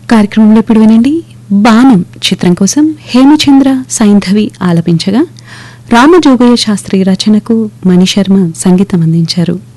కార్యక్రమంలో ఇప్పుడు వినండి బాణం చిత్రం కోసం హేమచంద్ర సైంధవి ఆలపించగా రామజోగయ్య శాస్త్రి రచనకు మణిశర్మ సంగీతం అందించారు.